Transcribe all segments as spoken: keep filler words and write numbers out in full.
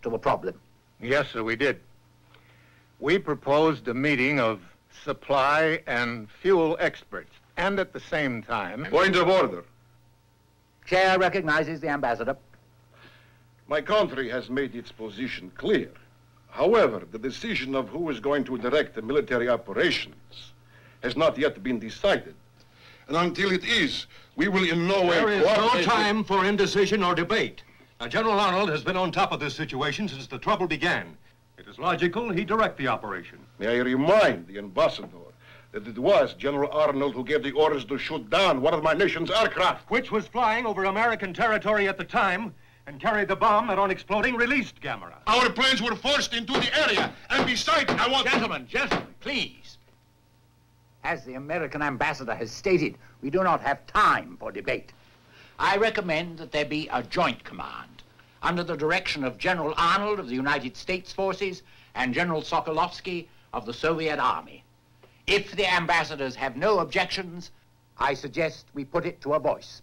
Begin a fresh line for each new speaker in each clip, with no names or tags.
to the problem.
Yes, sir, we did. We proposed a meeting of supply and fuel experts, and at the same time...
Point of order.
Chair recognizes the ambassador.
My country has made its position clear. However, the decision of who is going to direct the military operations has not yet been decided. And until it is, we will in no way...
There is no time for indecision or debate. Now, General Arnold has been on top of this situation since the trouble began. It is logical he direct the operation.
May I remind the ambassador that it was General Arnold who gave the orders to shoot down one of my nation's aircraft.
Which was flying over American territory at the time and carried the bomb that on exploding released Gamera.
Our planes were forced into the area, and besides, I want...
Gentlemen, gentlemen, please. As the American ambassador has stated, we do not have time for debate. I recommend that there be a joint command under the direction of General Arnold of the United States Forces and General Sokolovsky of the Soviet Army. If the ambassadors have no objections, I suggest we put it to a voice.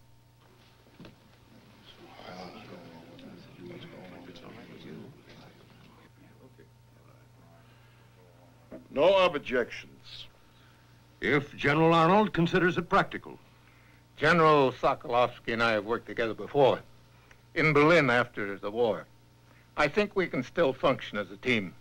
No objections.
If General Arnold considers it practical.
General Sokolovsky and I have worked together before, in Berlin after the war. I think we can still function as a team.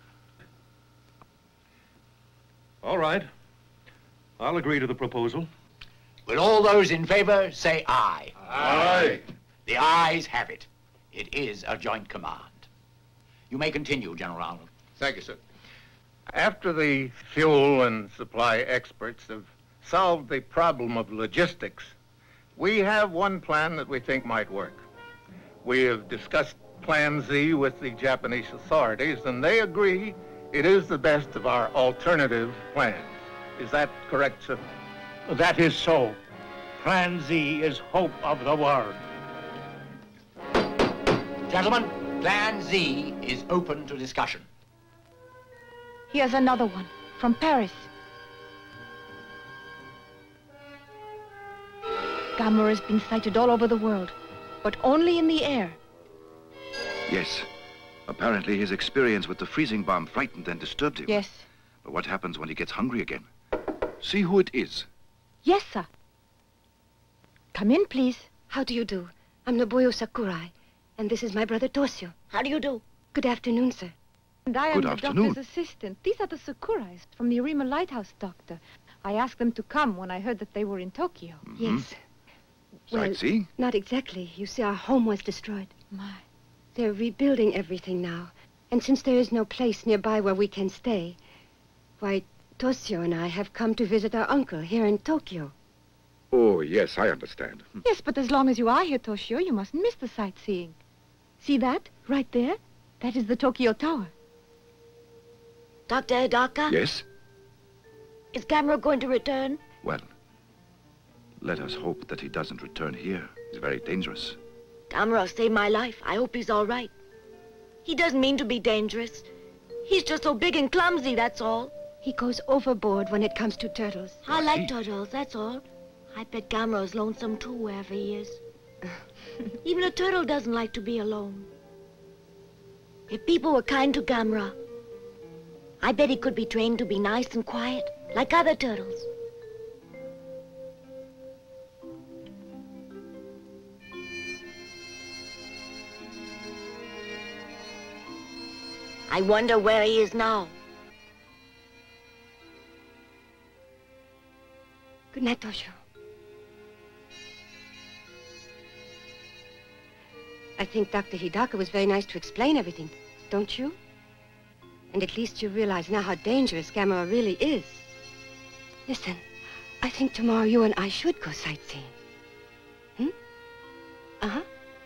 All right. I'll agree to the proposal.
Will all those in favor say aye?
Aye.
The ayes have it. It is a joint command. You may continue, General Arnold.
Thank you, sir. After the fuel and supply experts have solved the problem of logistics, we have one plan that we think might work. We have discussed Plan Z with the Japanese authorities, and they agree it is the best of our alternative plans. Is that correct, sir?
That is so. Plan Z is hope of the world.
Gentlemen, Plan Z is open to discussion.
Here's another one, from Paris. Gamera has been sighted all over the world, but only in the air.
Yes. Apparently his experience with the freezing bomb frightened and disturbed him.
Yes.
But what happens when he gets hungry again? See who it is.
Yes, sir. Come in, please.
How do you do? I'm Nobuyo Sakurai, and this is my brother Toshio.
How do you do?
Good afternoon, sir.
And I am
Good
the
afternoon.
doctor's assistant. These are the Sakurais from the Arima Lighthouse, doctor. I asked them to come when I heard that they were in Tokyo.
Mm-hmm.
Yes. Well,
Sightsee?
not exactly. You see, our home was destroyed.
My.
They're rebuilding everything now. And since there is no place nearby where we can stay, why, Toshio and I have come to visit our uncle here in Tokyo.
Oh, yes, I understand.
Yes, but as long as you are here, Toshio, you mustn't miss the sightseeing. See that? Right there? That is the Tokyo Tower.
Doctor Hidaka?
Yes?
Is Gamera going to return?
Well, let us hope that he doesn't return here. It's very dangerous.
Gamera saved my life. I hope he's all right. He doesn't mean to be dangerous. He's just so big and clumsy, that's all.
He goes overboard when it comes to turtles.
I like turtles, that's all. I bet Gamera's lonesome too, wherever he is. Even a turtle doesn't like to be alone. If people were kind to Gamera, I bet he could be trained to be nice and quiet, like other turtles. I wonder where he is now.
Good night, Toshio. I think Doctor Hidaka was very nice to explain everything, don't you? And at least you realize now how dangerous Gamera really is. Listen, I think tomorrow you and I should go sightseeing. Hmm? Uh-huh.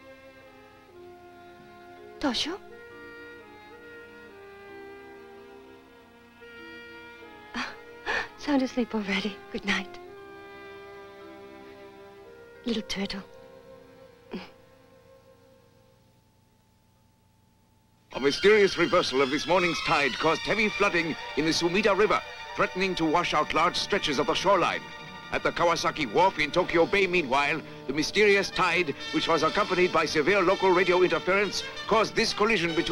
Toshio? Sound asleep already. Good night. Little turtle.
A mysterious reversal of this morning's tide caused heavy flooding in the Sumida River, threatening to wash out large stretches of the shoreline. At the Kawasaki Wharf in Tokyo Bay, meanwhile, the mysterious tide, which was accompanied by severe local radio interference, caused this collision between